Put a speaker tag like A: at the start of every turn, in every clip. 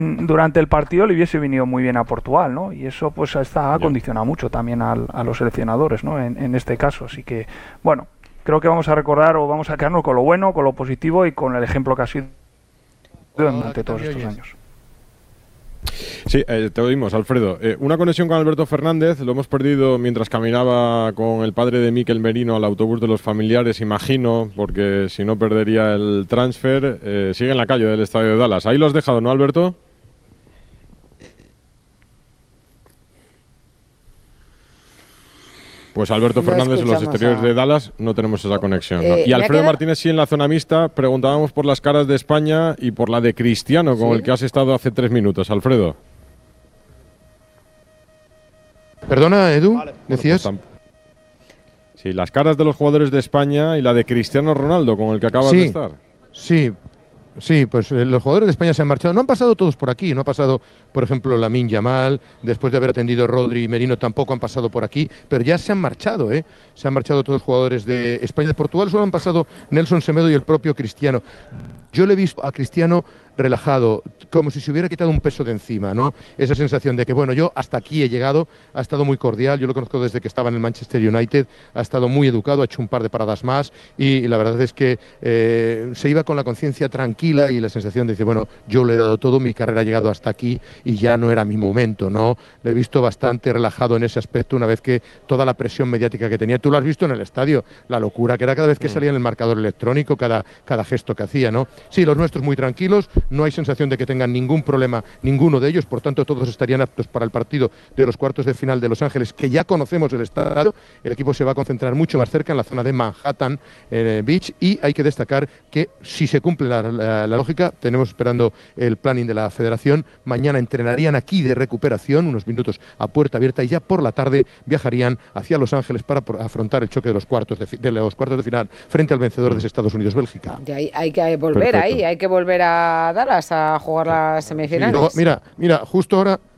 A: durante el partido le hubiese venido muy bien a Portugal, ¿no? Y eso pues ha condicionado mucho también a los seleccionadores, ¿no? En este caso. Así que, bueno, creo que vamos a recordar o vamos a quedarnos con lo bueno, con lo positivo y con el ejemplo que ha sido durante todos estos años.
B: Sí, te oímos, Alfredo. Una conexión con Alberto Fernández, lo hemos perdido mientras caminaba con el padre de Mikel Merino al autobús de los familiares, imagino, porque si no perdería el transfer. Sigue en la calle del estadio de Dallas. Ahí lo has dejado, ¿no, Alberto? Pues Alberto Fernández en los exteriores de Dallas no tenemos esa conexión, ¿no? Y Alfredo Martínez sí en la zona mixta. Preguntábamos por las caras de España y por la de Cristiano, con el que has estado hace 3 minutos, Alfredo.
C: Perdona, Edu, vale, ¿decías?
B: Pues sí, las caras de los jugadores de España y la de Cristiano Ronaldo, con el que acabas de estar.
C: Sí, pues los jugadores de España se han marchado. No han pasado todos por aquí, no ha pasado, por ejemplo, Lamine Yamal, después de haber atendido Rodri y Merino tampoco han pasado por aquí, pero ya se han marchado, ¿eh? Se han marchado todos los jugadores de España y de Portugal, solo han pasado Nelson Semedo y el propio Cristiano. Yo le he visto a Cristiano relajado, como si se hubiera quitado un peso de encima, ¿no? Esa sensación de que, bueno, yo hasta aquí he llegado, ha estado muy cordial, yo lo conozco desde que estaba en el Manchester United, ha estado muy educado, ha hecho un par de paradas más y la verdad es que se iba con la conciencia tranquila y la sensación de decir, bueno, yo le he dado todo, mi carrera ha llegado hasta aquí y ya no era mi momento, ¿no? Le he visto bastante relajado en ese aspecto una vez que toda la presión mediática que tenía, tú lo has visto en el estadio, la locura que era cada vez que salía en el marcador electrónico, cada gesto que hacía, ¿no? Sí, los nuestros muy tranquilos, no hay sensación de que tengan ningún problema, ninguno de ellos, por tanto todos estarían aptos para el partido de los cuartos de final de Los Ángeles, que ya conocemos el estadio. El equipo se va a concentrar mucho más cerca en la zona de Manhattan Beach y hay que destacar que si se cumple la lógica, tenemos esperando el planning de la federación, mañana entrenarían aquí de recuperación, unos minutos a puerta abierta y ya por la tarde viajarían hacia Los Ángeles para afrontar el choque de los cuartos de final frente al vencedor de Estados Unidos-Bélgica.
D: Hay que volver ahí, hay que volver a Dallas a jugar las semifinales.
C: Sí, luego, mira, justo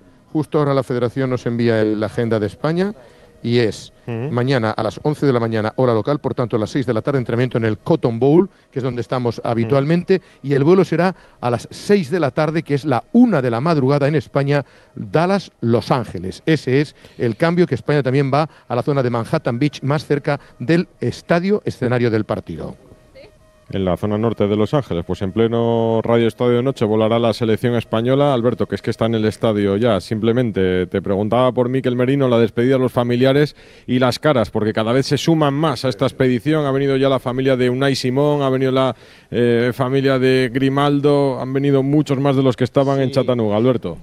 C: ahora la Federación nos envía la agenda de España y es mañana a las 11 de la mañana, hora local, por tanto a las 6 de la tarde, entrenamiento en el Cotton Bowl, que es donde estamos habitualmente, y el vuelo será a las 6 de la tarde, que es la 1 de la madrugada en España, Dallas-Los Ángeles. Ese es el cambio, que España también va a la zona de Manhattan Beach, más cerca del estadio escenario del partido.
B: En la zona norte de Los Ángeles, pues en pleno Radio Estadio de Noche volará la selección española. Alberto, que es que está en el estadio ya, simplemente te preguntaba por Mikel Merino, la despedida de los familiares y las caras, porque cada vez se suman más a esta expedición. Ha venido ya la familia de Unai Simón, ha venido la familia de Grimaldo, han venido muchos más de los que estaban en Chattanooga, Alberto.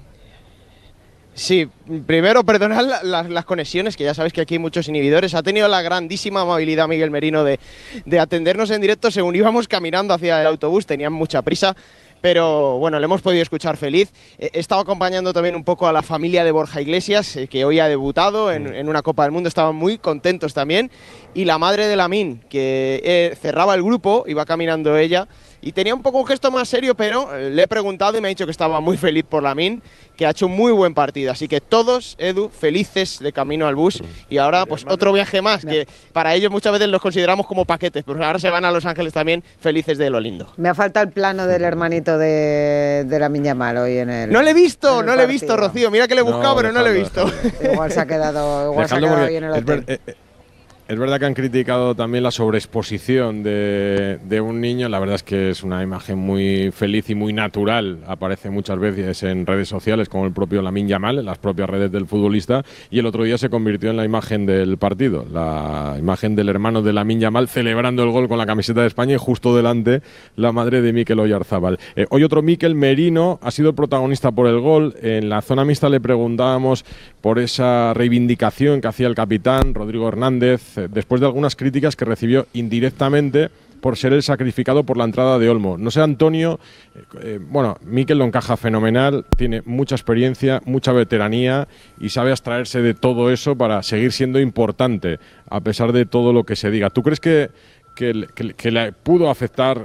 E: Sí, primero perdonar las conexiones, que ya sabéis que aquí hay muchos inhibidores. Ha tenido la grandísima amabilidad Miguel Merino de atendernos en directo según íbamos caminando hacia el autobús, tenían mucha prisa, pero bueno, le hemos podido escuchar feliz. He estado acompañando también un poco a la familia de Borja Iglesias, que hoy ha debutado en una Copa del Mundo, estaban muy contentos también, y la madre de Lamine, que cerraba el grupo, iba caminando ella, y tenía un poco un gesto más serio, pero le he preguntado y me ha dicho que estaba muy feliz por Lamine, que ha hecho un muy buen partido. Así que todos, Edu, felices de camino al bus. Y ahora pues otro viaje más, que para ellos muchas veces los consideramos como paquetes, pero ahora se van a Los Ángeles también felices de lo lindo.
D: Me ha faltado el plano del hermanito de Lamine Yamal hoy en el...
E: No le he visto, Rocío. Mira que le he buscado, pero no le he visto.
D: Igual se ha quedado ahí en el hotel.
B: Es verdad que han criticado también la sobreexposición de un niño. La verdad es que es una imagen muy feliz y muy natural. Aparece muchas veces en redes sociales como el propio Lamine Yamal, en las propias redes del futbolista. Y el otro día se convirtió en la imagen del partido. La imagen del hermano de Lamine Yamal celebrando el gol con la camiseta de España y justo delante la madre de Mikel Oyarzábal. Hoy otro Mikel Merino ha sido el protagonista por el gol. En la zona mixta le preguntábamos por esa reivindicación que hacía el capitán Rodrigo Hernández, después de algunas críticas que recibió indirectamente por ser el sacrificado por la entrada de Olmo. No sé, Antonio, bueno, Mikel lo encaja fenomenal, tiene mucha experiencia, mucha veteranía y sabe abstraerse de todo eso para seguir siendo importante, a pesar de todo lo que se diga. ¿Tú crees que le pudo afectar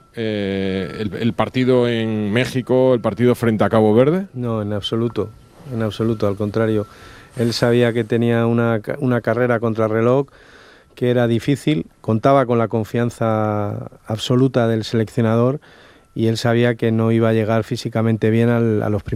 B: el partido en México, el partido frente a Cabo Verde?
F: No, en absoluto, al contrario. Él sabía que tenía una carrera contra reloj, que era difícil, contaba con la confianza absoluta del seleccionador y él sabía que no iba a llegar físicamente bien a los primeros